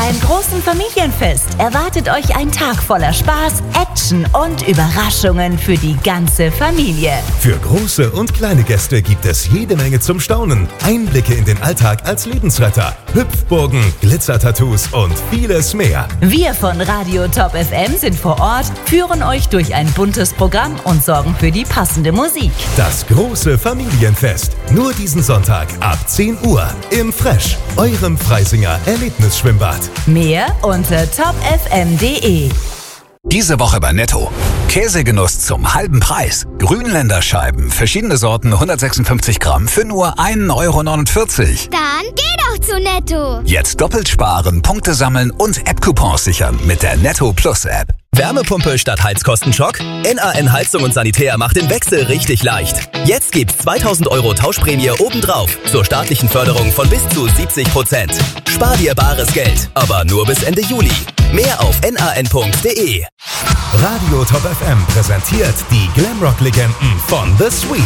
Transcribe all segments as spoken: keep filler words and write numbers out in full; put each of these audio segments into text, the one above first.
Beim großen Familienfest erwartet euch ein Tag voller Spaß, Action und Überraschungen für die ganze Familie. Für große und kleine Gäste gibt es jede Menge zum Staunen. Einblicke in den Alltag als Lebensretter, Hüpfburgen, Glitzertattoos und vieles mehr. Wir von Radio Top F M sind vor Ort, führen euch durch ein buntes Programm und sorgen für die passende Musik. Das große Familienfest. Nur diesen Sonntag ab zehn Uhr im Fresh, eurem Freisinger Erlebnisschwimmbad. Mehr unter top f m punkt d e. Diese Woche bei Netto. Käsegenuss zum halben Preis. Grünländer Scheiben, verschiedene Sorten, hundertsechsundfünfzig Gramm für nur ein Euro neunundvierzig. Dann geh doch zu Netto. Jetzt doppelt sparen, Punkte sammeln und App-Coupons sichern mit der Netto Plus App. Wärmepumpe statt Heizkostenschock? N A N Heizung und Sanitär macht den Wechsel richtig leicht. Jetzt gibt's zweitausend Euro Tauschprämie obendrauf zur staatlichen Förderung von bis zu siebzig Prozent. Spar dir bares Geld, aber nur bis Ende Juli. Mehr auf n a n punkt d e. Radio Top F M präsentiert die Glamrock-Legenden von The Sweet.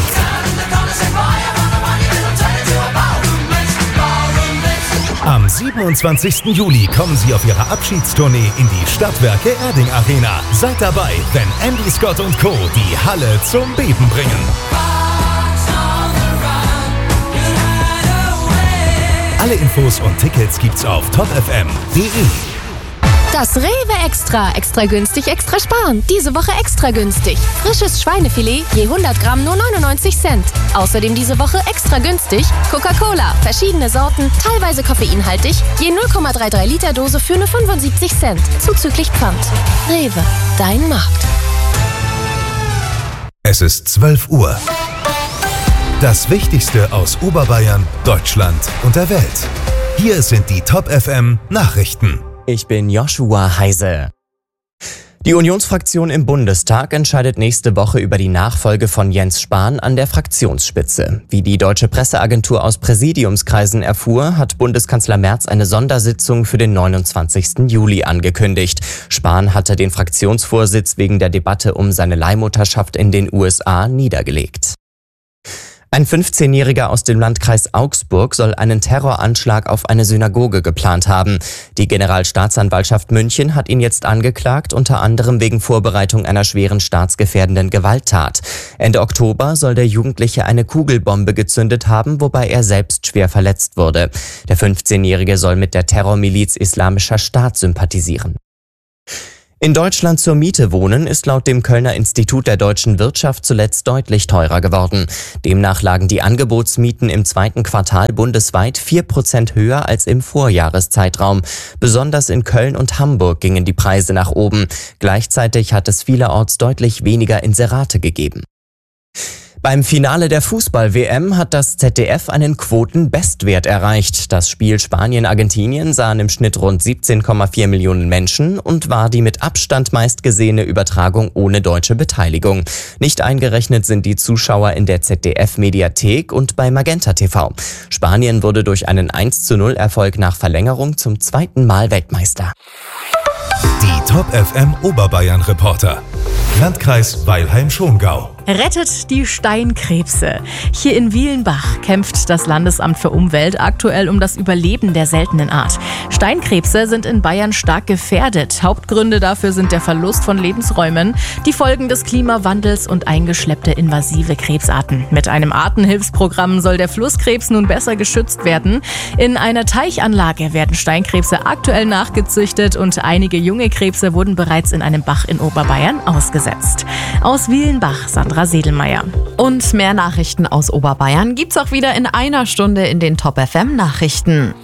Am siebenundzwanzigsten Juli kommen sie auf ihrer Abschiedstournee in die Stadtwerke Erding Arena. Seid dabei, wenn Andy Scott und Co. die Halle zum Beben bringen. Alle Infos und Tickets gibt's auf top f m punkt d e. Das Rewe Extra. Extra günstig, extra sparen. Diese Woche extra günstig. Frisches Schweinefilet, je hundert Gramm nur neunundneunzig Cent. Außerdem diese Woche extra günstig Coca-Cola. Verschiedene Sorten, teilweise koffeinhaltig, je null Komma dreiunddreißig Liter Dose für nur fünfundsiebzig Cent. Zuzüglich Pfand. Rewe, dein Markt. Es ist zwölf Uhr. Das Wichtigste aus Oberbayern, Deutschland und der Welt. Hier sind die Top F M Nachrichten. Ich bin Joshua Heise. Die Unionsfraktion im Bundestag entscheidet nächste Woche über die Nachfolge von Jens Spahn an der Fraktionsspitze. Wie die Deutsche Presseagentur aus Präsidiumskreisen erfuhr, hat Bundeskanzler Merz eine Sondersitzung für den neunundzwanzigsten Juli angekündigt. Spahn hatte den Fraktionsvorsitz wegen der Debatte um seine Leihmutterschaft in den U S A niedergelegt. Ein fünfzehnjähriger aus dem Landkreis Augsburg soll einen Terroranschlag auf eine Synagoge geplant haben. Die Generalstaatsanwaltschaft München hat ihn jetzt angeklagt, unter anderem wegen Vorbereitung einer schweren staatsgefährdenden Gewalttat. Ende Oktober soll der Jugendliche eine Kugelbombe gezündet haben, wobei er selbst schwer verletzt wurde. Der fünfzehnjährige soll mit der Terrormiliz Islamischer Staat sympathisieren. In Deutschland zur Miete wohnen ist laut dem Kölner Institut der deutschen Wirtschaft zuletzt deutlich teurer geworden. Demnach lagen die Angebotsmieten im zweiten Quartal bundesweit vier Prozent höher als im Vorjahreszeitraum. Besonders in Köln und Hamburg gingen die Preise nach oben. Gleichzeitig hat es vielerorts deutlich weniger Inserate gegeben. Beim Finale der Fußball-W M hat das Z D F einen Quotenbestwert erreicht. Das Spiel Spanien-Argentinien sahen im Schnitt rund siebzehn Komma vier Millionen Menschen und war die mit Abstand meistgesehene Übertragung ohne deutsche Beteiligung. Nicht eingerechnet sind die Zuschauer in der Z D F-Mediathek und bei Magenta T V. Spanien wurde durch einen eins zu null Erfolg nach Verlängerung zum zweiten Mal Weltmeister. Die Top F M Oberbayern-Reporter. Landkreis Weilheim-Schongau. Rettet die Steinkrebse. Hier in Wielenbach kämpft das Landesamt für Umwelt aktuell um das Überleben der seltenen Art. Steinkrebse sind in Bayern stark gefährdet. Hauptgründe dafür sind der Verlust von Lebensräumen, die Folgen des Klimawandels und eingeschleppte invasive Krebsarten. Mit einem Artenhilfsprogramm soll der Flusskrebs nun besser geschützt werden. In einer Teichanlage werden Steinkrebse aktuell nachgezüchtet und einige junge Krebse wurden bereits in einem Bach in Oberbayern ausgesetzt. Aus Wielenbach, Sandra Sedelmeier. Und mehr Nachrichten aus Oberbayern gibt's auch wieder in einer Stunde in den Top F M Nachrichten.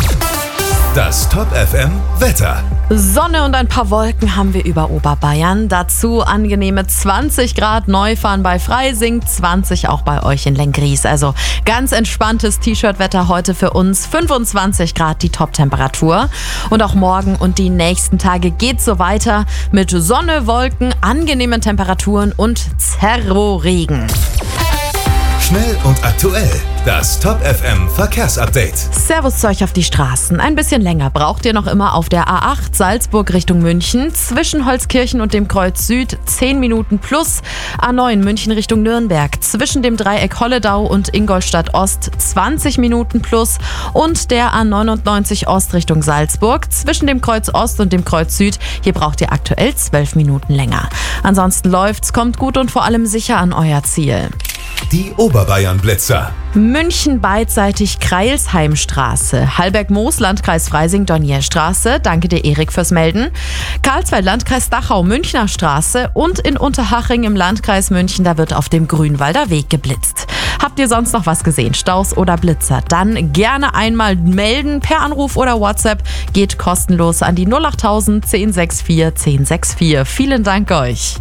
Das Top F M Wetter. Sonne und ein paar Wolken haben wir über Oberbayern. Dazu angenehme zwanzig Grad Neufahren bei Freising, zwanzig auch bei euch in Lenggries. Also ganz entspanntes T-Shirt-Wetter heute für uns. fünfundzwanzig Grad die Top-Temperatur. Und auch morgen und die nächsten Tage geht's so weiter mit Sonne, Wolken, angenehmen Temperaturen und Zerro-Regen. Schnell und aktuell. Das Top F M Verkehrsupdate. Servus zu euch auf die Straßen. Ein bisschen länger braucht ihr noch immer auf der A acht Salzburg Richtung München. Zwischen Holzkirchen und dem Kreuz Süd zehn Minuten plus. A neun München Richtung Nürnberg. Zwischen dem Dreieck Holledau und Ingolstadt Ost zwanzig Minuten plus. Und der A neunundneunzig Ost Richtung Salzburg. Zwischen dem Kreuz Ost und dem Kreuz Süd. Hier braucht ihr aktuell zwölf Minuten länger. Ansonsten läuft's, kommt gut und vor allem sicher an euer Ziel. Die Oberbayern-Blitzer. München beidseitig Kreilsheimstraße, Hallberg-Moos, Landkreis Freising-Dornier-Straße, danke dir Erik fürs Melden, Karlsfeld, Landkreis Dachau, Münchner Straße und in Unterhaching im Landkreis München, da wird auf dem Grünwalder Weg geblitzt. Habt ihr sonst noch was gesehen, Staus oder Blitzer? Dann gerne einmal melden per Anruf oder WhatsApp, geht kostenlos an die null acht tausend zehn sechs vier zehn sechs vier. Vielen Dank euch.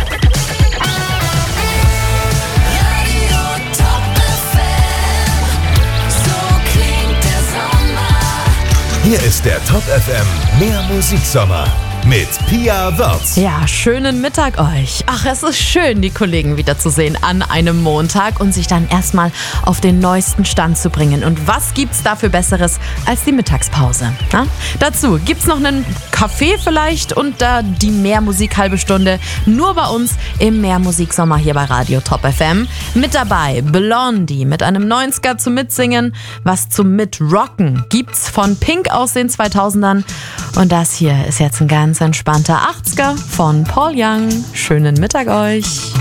Hier ist der Top F M Mehr Musiksommer mit Pia Wörth. Ja, schönen Mittag euch. Ach, es ist schön, die Kollegen wiederzusehen an einem Montag und sich dann erstmal auf den neuesten Stand zu bringen. Und was gibt's dafür Besseres als die Mittagspause? Na? Dazu gibt's noch einen Kaffee vielleicht und da die Mehrmusik halbe Stunde nur bei uns im Mehrmusiksommer hier bei Radio Top F M. Mit dabei Blondie mit einem neunziger zum Mitsingen, was zum Mitrocken gibt's von Pink aus den zweitausendern. Und das hier ist jetzt ein ganz entspannter achtziger von Paul Young. Schönen Mittag euch.